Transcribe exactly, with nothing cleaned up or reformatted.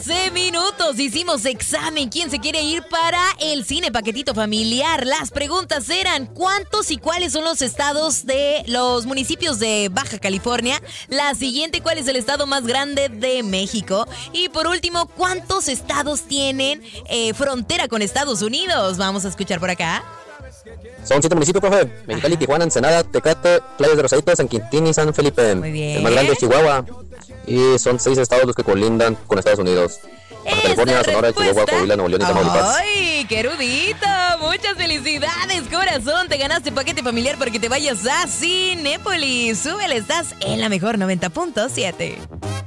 Hace minutos hicimos examen. ¿Quién se quiere ir para el cine paquetito familiar? Las preguntas eran: ¿cuántos y cuáles son los estados de los municipios de Baja California? La siguiente: ¿cuál es el estado más grande de México? Y por último, ¿cuántos estados tienen eh, frontera con Estados Unidos? Vamos a escuchar por acá. Son siete municipios, profe. Mexicali, Tijuana, Ensenada, Tecate, Playas de Rosaditos, San Quintín y San Felipe. Muy bien. El más grande es Chihuahua. Y son seis estados los que colindan con Estados Unidos. Baja California, Sonora, Chihuahua, Coahuila, Nuevo León y Tamaulipas. ¡Ay, qué erudito! Muchas felicidades, corazón. Te ganaste paquete familiar para que te vayas a Cinépolis. Súbele, estás en la mejor noventa punto siete.